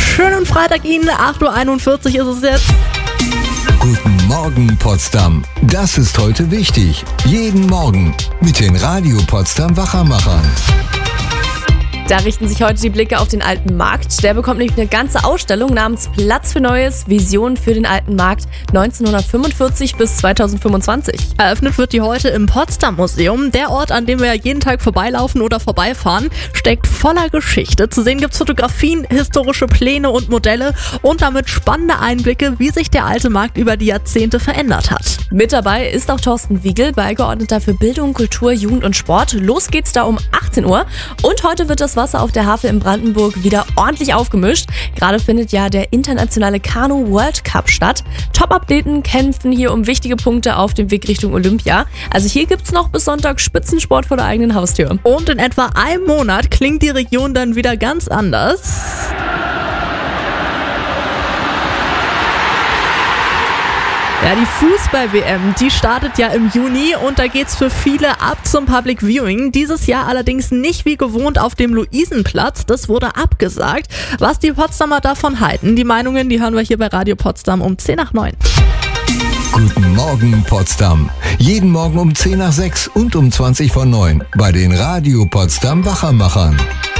Schönen Freitag Ihnen, 8:41 Uhr ist es jetzt. Guten Morgen Potsdam. Das ist heute wichtig. Jeden Morgen mit den Radio Potsdam Wachermachern. Da richten sich heute die Blicke auf den Alten Markt. Der bekommt nämlich eine ganze Ausstellung namens Platz für Neues, Vision für den Alten Markt 1945 bis 2025. Eröffnet wird die heute im Potsdam Museum. Der Ort, an dem wir jeden Tag vorbeilaufen oder vorbeifahren, steckt voller Geschichte. Zu sehen gibt's Fotografien, historische Pläne und Modelle und damit spannende Einblicke, wie sich der Alte Markt über die Jahrzehnte verändert hat. Mit dabei ist auch Thorsten Wiegel, Beigeordneter für Bildung, Kultur, Jugend und Sport. Los geht's da um 18 Uhr. Und heute wird das Wasser auf der Havel in Brandenburg wieder ordentlich aufgemischt. Gerade findet ja der internationale Kanu World Cup statt. Top-Athleten kämpfen hier um wichtige Punkte auf dem Weg Richtung Olympia. Also hier gibt's noch bis Sonntag Spitzensport vor der eigenen Haustür. Und in etwa einem Monat klingt die Region dann wieder ganz anders. Ja, die Fußball-WM, die startet ja im Juni und da geht's für viele ab zum Public Viewing. Dieses Jahr allerdings nicht wie gewohnt auf dem Luisenplatz, das wurde abgesagt. Was die Potsdamer davon halten, die Meinungen, die hören wir hier bei Radio Potsdam um 10:09. Guten Morgen Potsdam. Jeden Morgen um 10:06 und um 20:09 bei den Radio Potsdam Wachermachern.